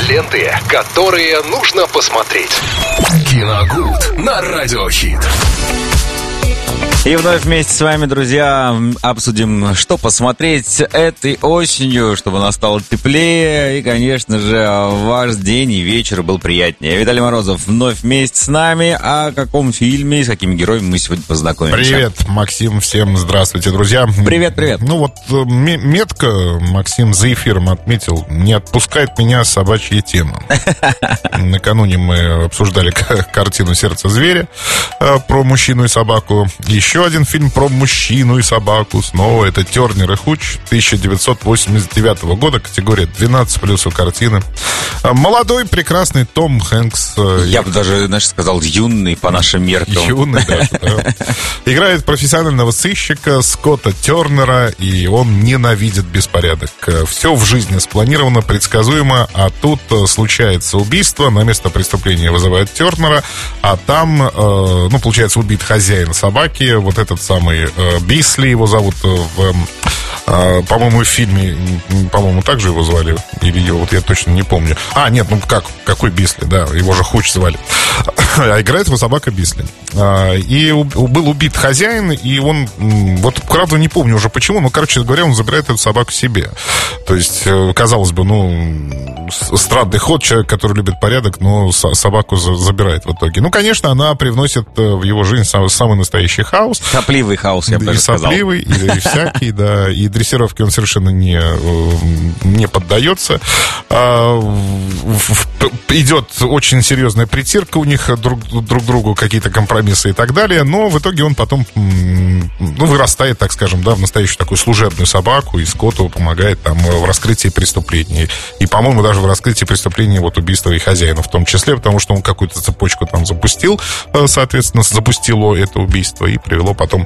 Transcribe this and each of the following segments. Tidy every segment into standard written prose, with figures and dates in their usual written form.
Ленты, которые нужно посмотреть. Киногуд на Радиохит. И вновь вместе с вами, друзья, обсудим, что посмотреть этой осенью, чтобы настало теплее. И, конечно же, ваш день и вечер был приятнее. Виталий Морозов вновь вместе с нами. О каком фильме, с какими героями мы сегодня познакомимся? Привет, Максим, всем здравствуйте, друзья. Привет, привет. Ну вот, метко Максим за эфиром отметил: не отпускает меня собачья тема. Накануне мы обсуждали картину «Сердце зверя» про мужчину и собаку. Еще один фильм про мужчину и собаку. Снова это «Тернер и Хуч» 1989 года, категория 12+ у картины. Молодой, прекрасный Том Хэнкс. Я бы даже, знаешь, сказал, юный по нашим меркам. Юный, да. Играет профессионального сыщика Скотта Тернера, и он ненавидит беспорядок. Все в жизни спланировано, предсказуемо, а тут случается убийство. На место преступления вызывают Тернера, а там, получается, убит хозяин собаки. Вот этот самый Бисли его зовут по-моему, в фильме, по-моему, так же его звали. Или ее, вот я точно не помню. Какой Бисли, да, его же Хуч звали. А играет его собака Бисли. И был убит хозяин, и он, вот, правда, не помню уже почему, но, короче говоря, он забирает эту собаку себе. То есть, казалось бы, странный ход, человек, который любит порядок, но собаку забирает в итоге. Конечно, она привносит в его жизнь самый настоящий хаос. Сопливый хаос, я бы даже сказал. И сопливый, и всякий, да. И дрессировке он совершенно не поддается. Идет очень серьезная притирка у них друг другу, какие-то компромиссы и так далее. Но в итоге он потом вырастает, так скажем, да, в настоящую такую служебную собаку, и Скотту помогает там в раскрытии преступлений. И, по-моему, даже в раскрытии преступлений убийства и хозяина в том числе, потому что он какую-то цепочку там запустил, соответственно, запустило это убийство и привело потом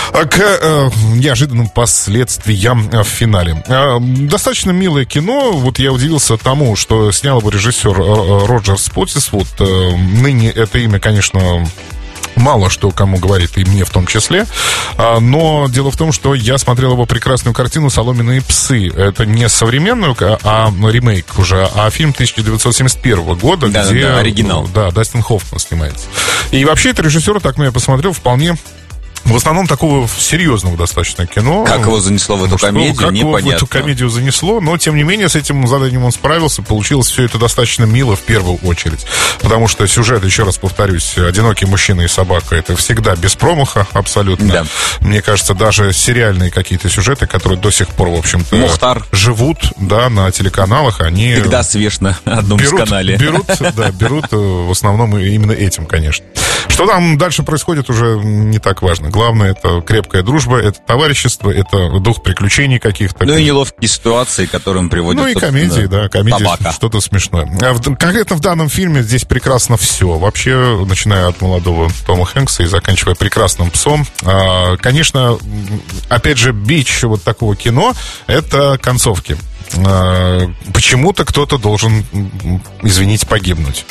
к неожиданным последствиям в финале. Достаточно милое кино. Вот я удивился тому, что снял его режиссер Роджер Спотисвуд. Ныне это имя, конечно, мало что кому говорит, и мне в том числе. Но дело в том, что я смотрел его прекрасную картину «Соломенные псы». Это не современную, а ремейк уже, а фильм 1971 года, где оригинал. Да, Дастин Хоффман снимается. И вообще, это режиссер, так я посмотрел, вполне... В основном такого серьезного достаточно кино. Как его занесло в эту комедию, как непонятно. Его в эту комедию занесло, но, тем не менее, с этим заданием он справился. Получилось все это достаточно мило в первую очередь. Потому что сюжет, еще раз повторюсь, «Одинокий мужчина и собака» — это всегда без промаха абсолютно. Да. Мне кажется, даже сериальные какие-то сюжеты, которые до сих пор, в общем-то, Мухтар живут, да, на телеканалах, они... Всегда свеж на одном канале. Берут в основном именно этим, конечно. Что там дальше происходит, уже не так важно. Главное — это крепкая дружба, это товарищество, это дух приключений каких-то. И неловкие ситуации, к которым приводят... и комедии, да, комедии, собака. Что-то смешное. Конкретно в данном фильме здесь прекрасно все. Вообще, начиная от молодого Тома Хэнкса и заканчивая прекрасным псом. Конечно, опять же, бич вот такого кино — это концовки. Почему-то кто-то должен, извините, погибнуть.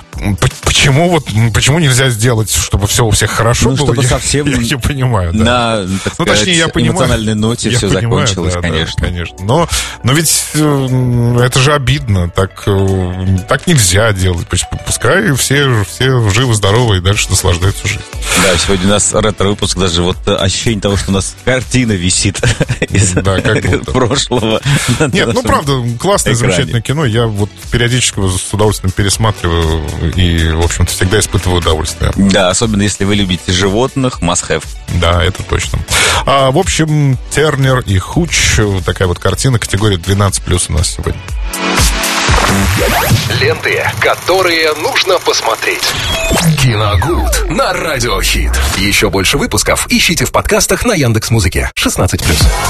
Почему нельзя сделать, чтобы все у всех хорошо было? Чтобы совсем я не понимаю. Да. На, так сказать, точнее, я эмоциональной ноте все закончилось, да, конечно. Да, конечно. Но ведь это же обидно. Так нельзя делать. Пускай все живы-здоровы и дальше наслаждаются жизнью. Да, сегодня у нас ретро-выпуск, даже вот ощущение того, что у нас картина висит из прошлого. Нет, правда, классное, замечательное кино. Я вот периодически с удовольствием пересматриваю и, в общем-то, всегда испытываю удовольствие. Да, особенно если вы любите животных, must have. Да, это точно. В общем, «Тернер и Хуч», такая вот картина, категория 12+ у нас сегодня. Ленты, которые нужно посмотреть. Киногуд на Радиохит. Еще больше выпусков ищите в подкастах на Яндекс.Музыке. 16+.